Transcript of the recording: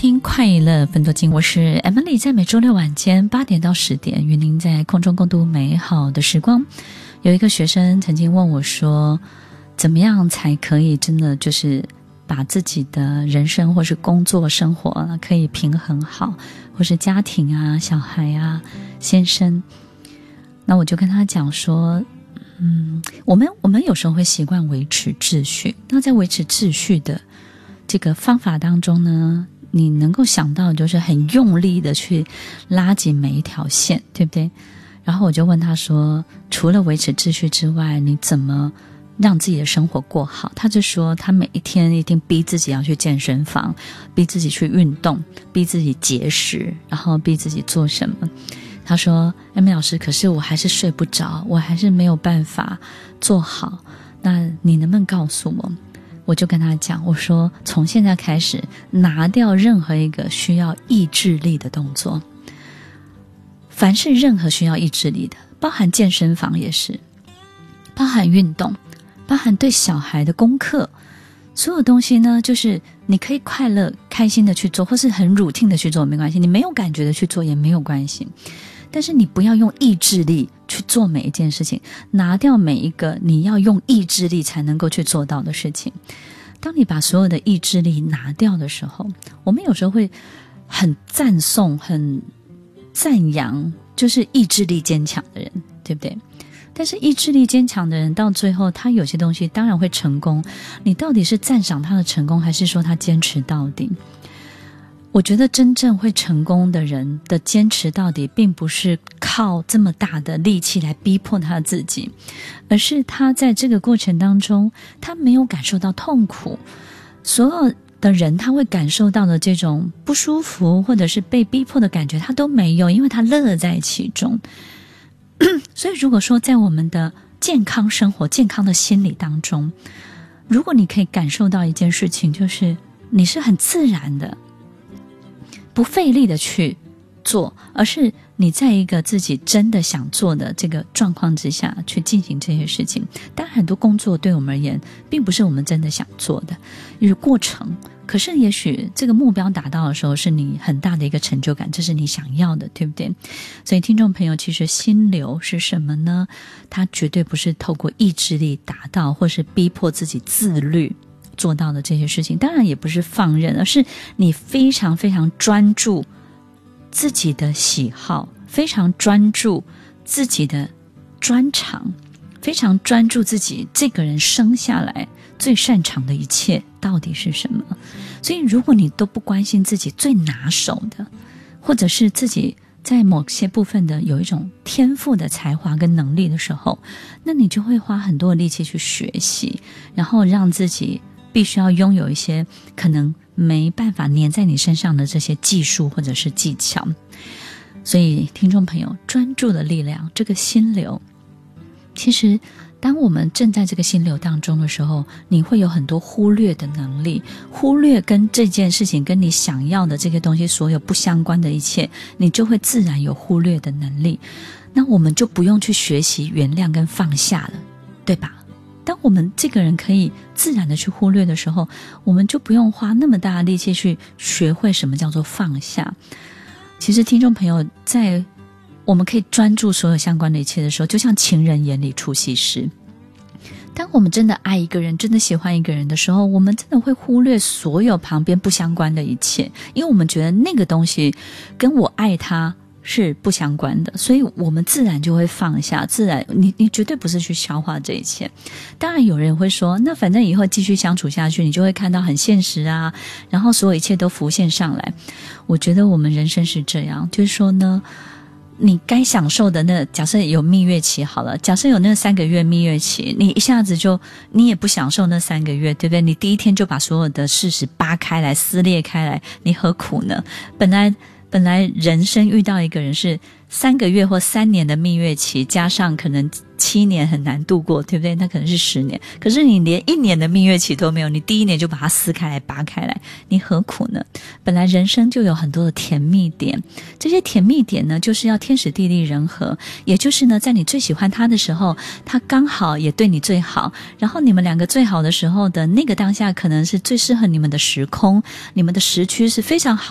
听快乐分多金，我是 Emily， 在每周六晚间8点到10点与您在空中共度美好的时光。有一个学生曾经问我说，怎么样才可以真的就是把自己的人生或是工作生活可以平衡好，或是家庭啊、小孩啊、先生。那我就跟他讲说，我们有时候会习惯维持秩序，那在维持秩序的这个方法当中呢，你能够想到就是很用力的去拉紧每一条线，对不对？然后我就问他说，除了维持秩序之外，你怎么让自己的生活过好？他就说他每一天一定逼自己要去健身房，逼自己去运动，逼自己节食，然后逼自己做什么。他说Emily老师，可是我还是睡不着，我还是没有办法做好，那你能不能告诉我？我就跟他讲，我说从现在开始拿掉任何一个需要意志力的动作，凡是任何需要意志力的，包含健身房也是，包含运动，包含对小孩的功课，所有东西呢，就是你可以快乐开心的去做，或是很 routine 的去做没关系，你没有感觉的去做也没有关系，但是你不要用意志力去做每一件事情，拿掉每一个你要用意志力才能够去做到的事情。当你把所有的意志力拿掉的时候，我们有时候会很赞颂、很赞扬就是意志力坚强的人，对不对？但是意志力坚强的人到最后，他有些东西当然会成功，你到底是赞赏他的成功，还是说他坚持到底？我觉得真正会成功的人的坚持到底，并不是靠这么大的力气来逼迫他自己，而是他在这个过程当中，他没有感受到痛苦。所有的人他会感受到的这种不舒服或者是被逼迫的感觉，他都没有，因为他乐在其中。所以如果说在我们的健康生活、健康的心理当中，如果你可以感受到一件事情，就是你是很自然的不费力的去做，而是你在一个自己真的想做的这个状况之下去进行这些事情。当然很多工作对我们而言并不是我们真的想做的，有过程，可是也许这个目标达到的时候是你很大的一个成就感，这是你想要的，对不对？所以听众朋友，其实心流是什么呢？它绝对不是透过意志力达到，或是逼迫自己自律做到的这些事情，当然也不是放任，而是你非常非常专注自己的喜好，非常专注自己的专长，非常专注自己这个人生下来最擅长的一切到底是什么。所以如果你都不关心自己最拿手的，或者是自己在某些部分的有一种天赋的才华跟能力的时候，那你就会花很多的力气去学习，然后让自己必须要拥有一些可能没办法粘在你身上的这些技术或者是技巧。所以听众朋友，专注的力量，这个心流，其实当我们正在这个心流当中的时候，你会有很多忽略的能力，忽略跟这件事情跟你想要的这个东西所有不相关的一切，你就会自然有忽略的能力。那我们就不用去学习原谅跟放下了，对吧？当我们这个人可以自然的去忽略的时候，我们就不用花那么大的力气去学会什么叫做放下。其实听众朋友，在我们可以专注所有相关的一切的时候，就像情人眼里出西施。当我们真的爱一个人，真的喜欢一个人的时候，我们真的会忽略所有旁边不相关的一切，因为我们觉得那个东西跟我爱他是不相关的，所以我们自然就会放下，自然你绝对不是去消化这一切。当然有人会说，那反正以后继续相处下去，你就会看到很现实啊，然后所有一切都浮现上来。我觉得我们人生是这样，就是说呢，你该享受的那，假设有蜜月期好了，假设有那3个月蜜月期，你一下子就你也不享受那3个月，对不对？你第一天就把所有的事实扒开来撕裂开来，你何苦呢？本来人生遇到一个人是3个月或3年的蜜月期，加上可能7年很难度过，对不对？那可能是10年，可是你连1年的蜜月期都没有，你第一年就把它撕开来扒开来，你何苦呢？本来人生就有很多的甜蜜点，这些甜蜜点呢，就是要天时地利人和，也就是呢，在你最喜欢他的时候，他刚好也对你最好，然后你们两个最好的时候的那个当下，可能是最适合你们的时空，你们的时区是非常好